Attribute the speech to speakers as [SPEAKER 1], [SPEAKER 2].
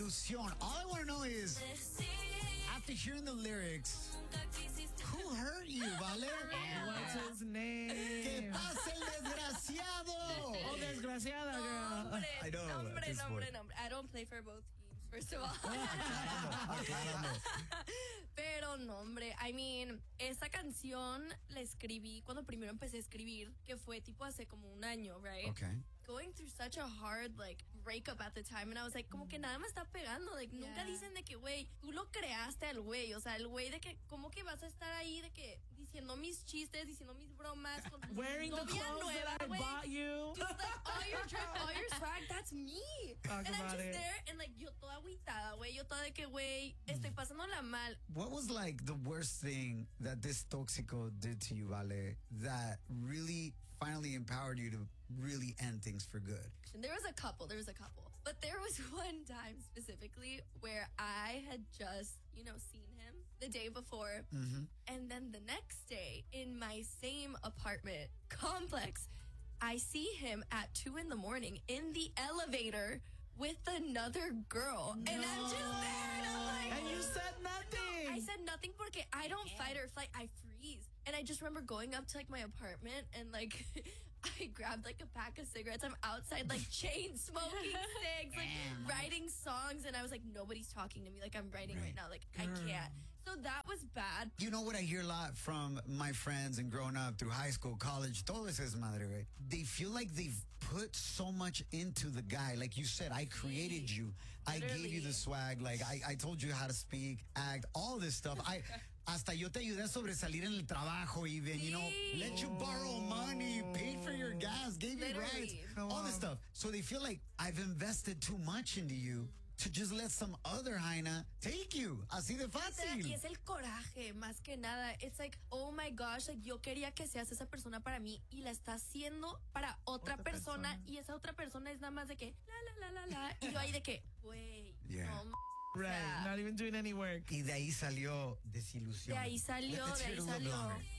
[SPEAKER 1] Desilusión. All I want to know is, after hearing the lyrics, who hurt you, Vale?
[SPEAKER 2] What's his name?
[SPEAKER 1] ¿Qué pasa el desgraciado?
[SPEAKER 2] Oh, desgraciada, girl.
[SPEAKER 1] I know.
[SPEAKER 3] Nombre. I don't play for both teams, first of all. Pero no, hombre. I mean, esa canción la escribí cuando primero empecé a escribir, que fue tipo hace como un año, right?
[SPEAKER 1] Okay.
[SPEAKER 3] Going through such a hard, like, breakup at the time. And I was like, como que nada me está pegando. Like, nunca dicen de que, güey, tú lo creaste al güey. O sea, el güey de que, ¿cómo que vas a estar ahí de que diciendo mis chistes, diciendo mis bromas con tu
[SPEAKER 2] Wearing the
[SPEAKER 3] novia
[SPEAKER 2] clothes
[SPEAKER 3] nueva,
[SPEAKER 2] that I
[SPEAKER 3] güey?
[SPEAKER 2] bought you.
[SPEAKER 3] Dude, like, all your drip, all your swag, that's me.
[SPEAKER 2] Talk
[SPEAKER 3] and I'm
[SPEAKER 2] about
[SPEAKER 3] just
[SPEAKER 2] it.
[SPEAKER 3] there, and like, yo toda agüitada, güey. Yo toda de que, güey, estoy pasándola mal.
[SPEAKER 1] What was like the worst thing that this Toxico did to you, Vale, that really finally empowered you to really end things for good?
[SPEAKER 3] And there was a couple. But there was one time specifically where I had just, seen him the day before. Mm-hmm. And then the next day in my same apartment complex, I see him at 2 a.m. in the elevator with another girl. No. And I'm just there and I'm like...
[SPEAKER 2] And you said nothing.
[SPEAKER 3] I said nothing porque I don't fight or flight. I freeze. And I just remember going up to like my apartment and like I grabbed like a pack of cigarettes. I'm outside like chain smoking cigs, like writing songs. And I was like, nobody's talking to me. Like I'm writing right now. Like I can't. So that was bad.
[SPEAKER 1] You know what I hear a lot from my friends and growing up through high school, college, todo eso es madre, right? They feel like they've put so much into the guy. Like you said, I created you.
[SPEAKER 3] Literally.
[SPEAKER 1] I gave you the swag. Like I told you how to speak, act, all this stuff. Hasta yo te ayudé a sobresalir en el trabajo even, let you borrow money, paid for your gas, gave you rides, all this stuff. So they feel like I've invested too much into you to just let some other Jaina take you. Así de fácil.
[SPEAKER 3] Y es el coraje, más que nada. It's like, oh my gosh, like, yo quería que seas esa persona para mí y la está haciendo para otra persona. Y esa otra persona es nada más de que, la. Y yo ahí de que, güey, no.
[SPEAKER 2] Right, not even doing any work.
[SPEAKER 1] Y de ahí salió Desilusión.
[SPEAKER 3] De ahí salió.